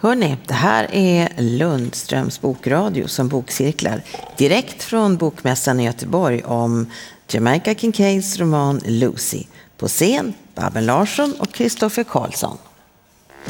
Hörrni, det här är Lundströms bokradio som bokcirklar direkt från Bokmässan i Göteborg om Jamaica Kincaids roman Lucy. På scen Babben Larsson och Kristoffer Karlsson.